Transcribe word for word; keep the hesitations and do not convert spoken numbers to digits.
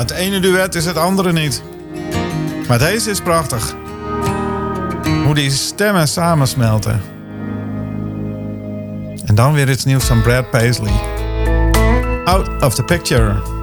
het ene duet is het andere niet. Maar deze is prachtig. Hoe die stemmen samensmelten. En dan weer iets nieuws van Brad Paisley. Out of the Picture.